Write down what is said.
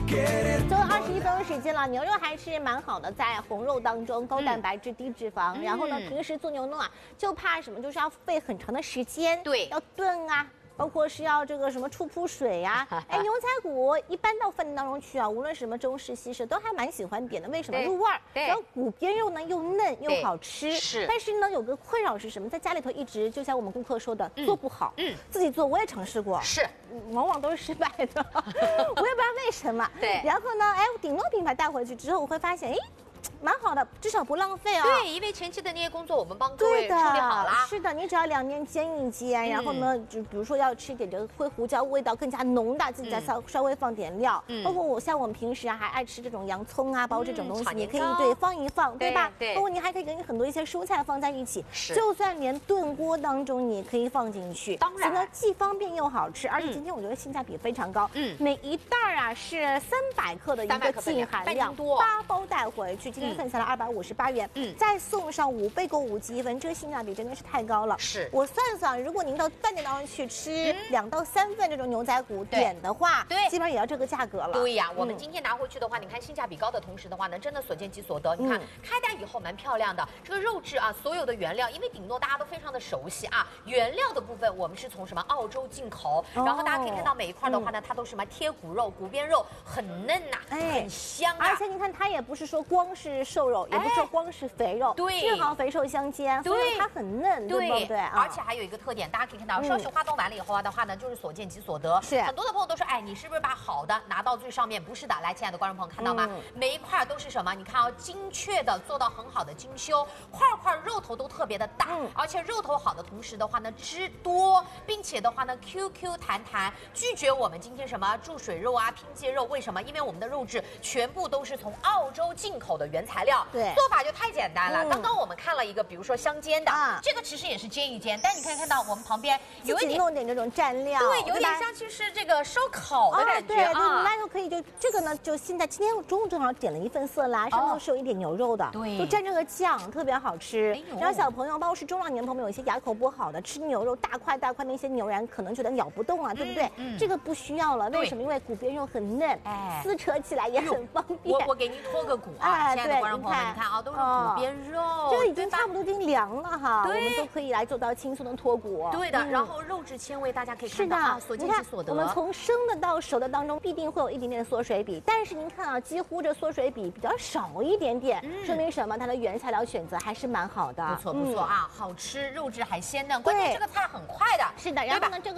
最后21分钟时间了，牛肉还是蛮好的，在红肉当中，高蛋白质、低脂肪。然后呢，平时做牛肉啊，就怕什么，就是要费很长的时间， 对， 要炖啊。包括是要这个什么出铺水呀、哎，牛仔骨一般到饭店当中去啊，无论什么中式、西式，都还蛮喜欢点的。为什么？入味儿。 对。 然后骨边肉呢又嫩又好吃。 是。 但是呢，有个困扰是什么？在家里头一直就像我们顾客说的，做不好。自己做我也尝试过。 是。 往往都是失败的，我也不知道为什么。 对。 然后呢，哎，顶诺品牌带回去之后，我会发现，哎。蛮好的，至少不浪费啊。 对，因为前期的那些工作我们帮各位处理好了。 是的，你只要2年煎一煎，然后呢，就比如说要吃一点这个灰胡椒，味道更加浓的，自己再稍微放点料。包括像我们平时啊还爱吃这种洋葱啊，包括这种东西，你可以对放一放，对吧？ 对。 包括你还可以跟很多一些蔬菜放在一起，就算连炖锅当中你可以放进去， 当然， 所以呢既方便又好吃，而且今天我觉得性价比非常高。每一袋啊是300克的一个净含量，8包带回去，今天算下来258元，再送上5倍购5积分，这个性价比真的是太高了。 是我算算，如果您到饭店当中去吃2到3份这种牛仔骨点的话， 对， 基本上也要这个价格了。 对呀，我们今天拿回去的话，你看性价比高的同时的话呢，真的所见即所得。你看开袋以后蛮漂亮的，这个肉质啊，所有的原料，因为顶诺大家都非常的熟悉啊，原料的部分我们是从什么澳洲进口，然后大家可以看到每一块的话呢，它都是什么贴骨肉、骨边肉，很嫩呐，很香啊。 而且你看它也不是说光是瘦肉，也不是说光是肥肉， 对， 正好肥瘦相间，所以它很嫩，对不对？ 而且还有一个特点，大家可以看到，少许化冻完了以后的话呢，就是所见即所得。 是很多的朋友都说，哎，你是不是把好的拿到最上面？不是的，来，亲爱的观众朋友看到吗？每一块都是什么？你看啊，精确的做到很好的精修，块块肉头都特别的大，而且肉头好的同时的话呢，汁多，并且的话呢 ，QQ 弹弹，拒绝我们今天什么注水肉啊、拼接肉，为什么？因为我们的肉质全部都是从澳洲进口的原材料， 对， 做法就太简单了。刚刚我们看了一个，比如说香煎的，这个其实也是煎一煎，但你可以看到我们旁边有一点弄点这种蘸料， 对，有点像其实这个烧烤的感觉啊。来头可以就这个呢，就现在今天我中午正好点了一份色拉，上头是有一点牛肉的， 对， 就蘸这个酱特别好吃。然后小朋友，包括是中老年朋友，有一些牙口不好的，吃牛肉大块大块那些牛腩可能觉得咬不动啊，对不对？这个不需要了，为什么？因为骨边肉很嫩，撕扯起来也很方便。 我给您脱个骨啊，亲爱的观众朋友们，你看啊，都是骨边肉， 这个已经差不多已经凉了哈，我们都可以来做到轻松的脱骨。 对的，然后肉质纤维大家可以看到啊，所见即所得。 我们从生的到熟的当中必定会有一点点的缩水比，但是您看啊，几乎这缩水比比较少一点点，说明什么？它的原材料选择还是蛮好的。 不错不错啊，好吃，肉质还鲜嫩，关键这个菜很快的。 是的，然后呢这个。